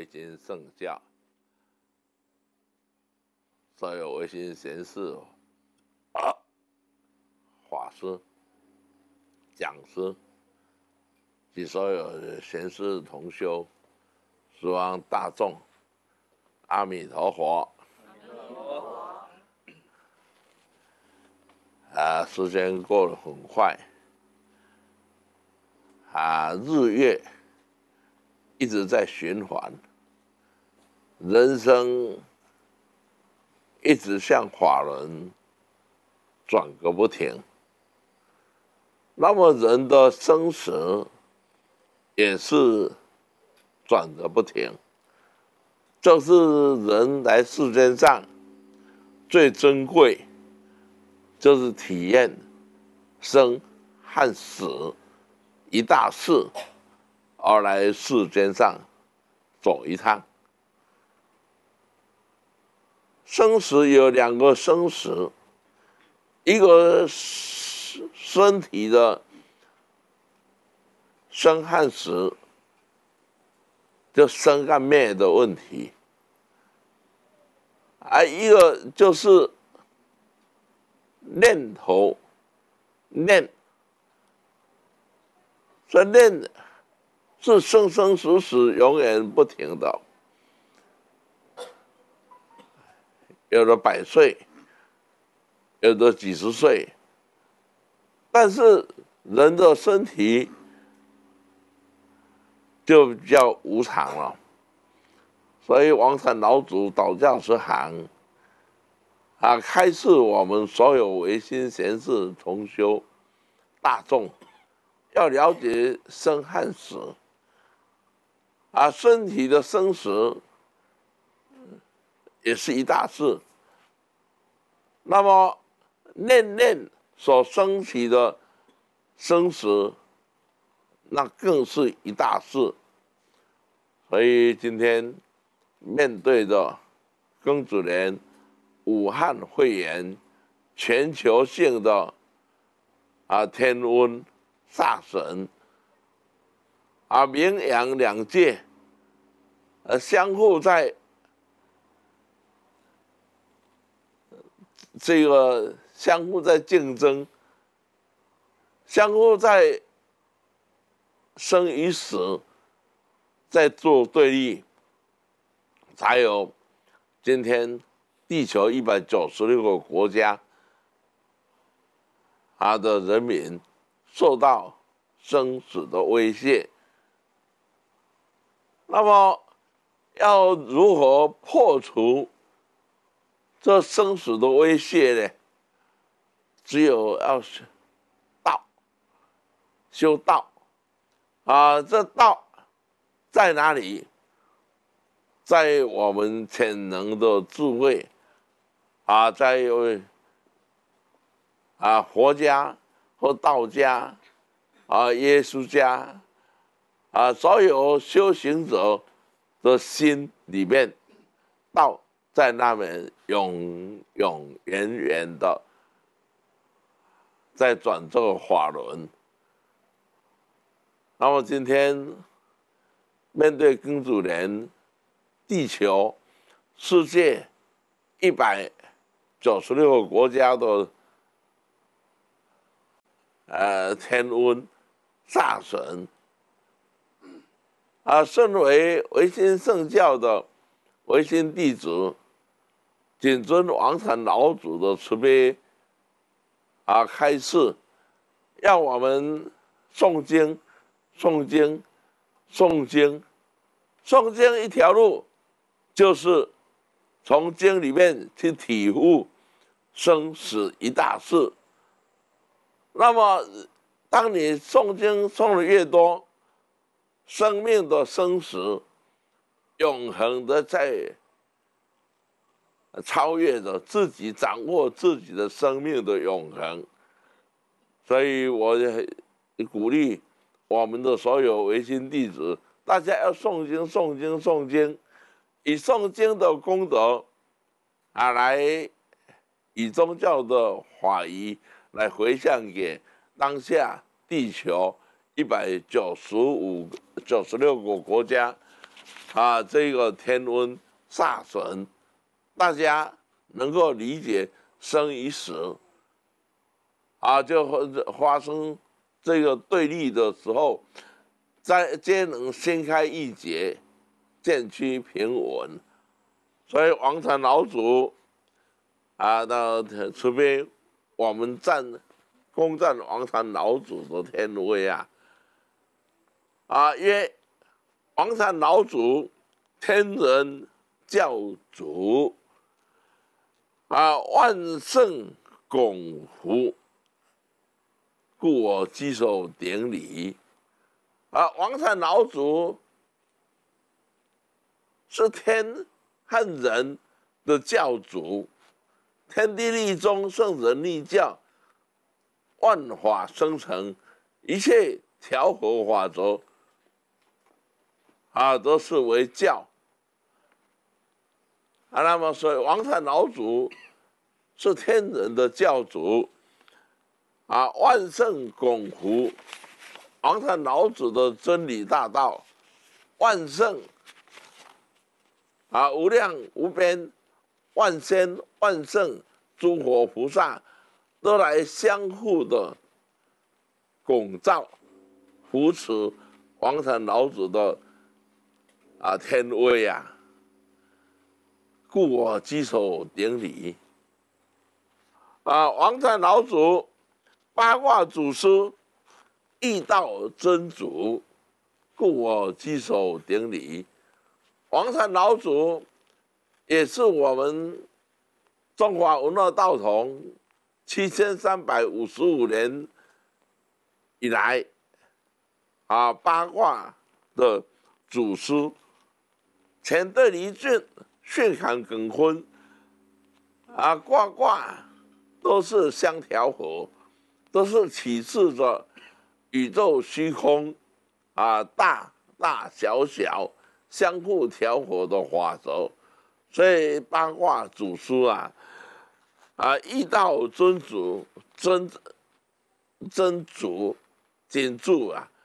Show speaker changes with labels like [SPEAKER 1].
[SPEAKER 1] 经圣教，所有维新贤士、法师、讲师及所有贤士同修，十方大众，阿弥陀佛。时间过得很快，日月一直在循环，人生一直向法轮转个不停。那么人的生死也是转个不停，这是人来世间上最珍贵，就是体验生和死一大事，而来世间上走一趟。生死有两个生死，一个身体的生和死，就生和灭的问题，一个就是念头念，这念是生生死死永远不停的，有的100岁，有的几十岁，但是人的身体就比较无常了。所以王禅老祖导教师行开示我们所有维新贤士同修大众，要了解生和死，身体的生死也是一大事。那么念念所升起的生死，那更是一大事。所以今天面对着庚子年武汉肺炎全球性的天温煞神，明阳两界相互在竞争，相互在生与死在做对立，才有今天地球196个国家的人民受到生死的威胁。那么要如何破除这生死的威胁呢？只有要道，修道这道在哪里？在我们潜能的智慧在佛家或道家耶稣家所有修行者的心里面，道在那边永永远远的在转这个法轮。那么今天面对庚子年，地球世界196个国家的天温煞神身为维新圣教的维新弟子，谨遵王禅老祖的慈悲开示，要我们诵经一条路，就是从经里面去体悟生死一大事。那么当你诵经诵的越多，生命的生死永恒的在超越着自己，掌握自己的生命的永恒。所以我鼓励我们的所有维新弟子，大家要诵经，以诵经的功德来以宗教的法仪来回向给当下地球96个国家这个天文煞神，大家能够理解生与死，就发生这个对立的时候，皆能掀开一结，渐趋平稳。所以王禅老祖那除非我们攻占王禅老祖的天威曰王禅老祖天人教主万圣拱福，故我稽首顶礼。王禅老祖是天和人的教主，天地立中，圣人立教，万法生成，一切调和法则都是为教。那么所以王禅老祖是天人的教主万圣拱福。王禅老祖的真理大道，万圣无量无边，万仙万圣诸佛菩萨都来相互的拱照扶持王禅老祖的天威故我稽首顶礼。王禅老祖八卦祖师，易道真主，故我稽首顶礼。王禅老祖也是我们中华文化道统7355年以来八卦的祖师，乾兑离巽，巽坎艮坤卦卦都是相调和，都是启示着宇宙虚空大大小小相互调和的法则。所以八卦祖师易道真主真主景注